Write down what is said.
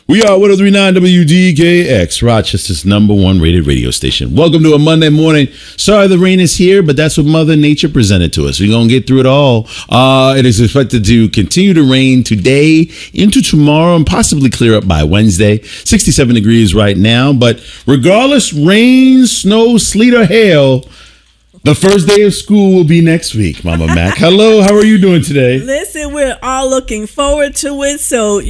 We are 103.9 WDKX, Rochester's #1 rated radio station. Welcome to a Monday morning. Sorry the rain is here, but that's what Mother Nature presented to us. We're going to get through it all. It is expected to continue to rain today into tomorrow and possibly clear up by Wednesday. 67 degrees right now. But regardless, rain, snow, sleet, or hail, the first day of school will be next week, Mama Mac. Hello, how are you doing today? Listen, we're all looking forward to it. So